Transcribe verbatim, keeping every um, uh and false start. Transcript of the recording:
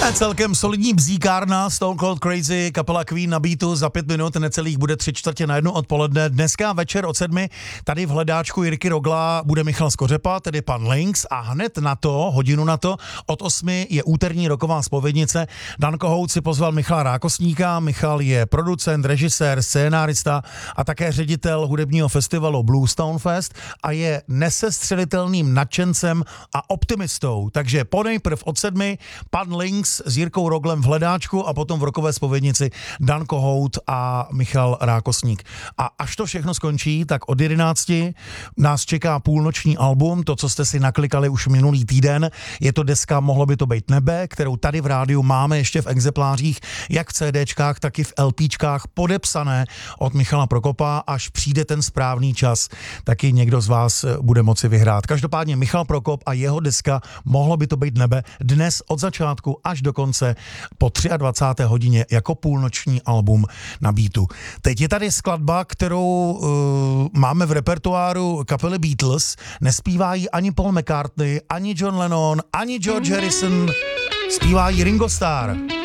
Celkem solidní bzíkárna Stone Cold Crazy, kapela Queen na beatu, za pět minut necelých bude tři čtvrtě na jednu odpoledne. Dneska večer od sedmi tady v hledáčku Jirky Rogla bude Michal Skořepa, tedy pan Lynx, a hned na to, hodinu na to, od osmi je úterní roková zpovědnice. Dan Kohout si pozval Michala Rákosníka. Michal je producent, režisér, scénárista a také ředitel hudebního festivalu Bluestone Fest a je nesestřelitelným nadšencem a optimistou. Takže ponejprv od sedmi pan Lynx s Jirkou Roglem v hledáčku a potom v rokové zpovědnici Dan Kohout a Michal Rákosník. A až to všechno skončí, tak od jedenácti nás čeká půlnoční album, to, co jste si naklikali už minulý týden. Je to deska Mohlo by to být nebe, kterou tady v rádiu máme ještě v exemplářích, jak v CDčkách, tak i v LPčkách podepsané od Michala Prokopa. Až přijde ten správný čas, taky někdo z vás bude moci vyhrát. Každopádně Michal Prokop a jeho deska Mohlo by to být nebe dnes od začátku až do konce po dvacáté třetí hodině jako půlnoční album na beatu. Teď je tady skladba, kterou uh, máme v repertoáru kapely Beatles. Nespívá ji ani Paul McCartney, ani John Lennon, ani George Harrison. Zpívá ji Ringo Starr.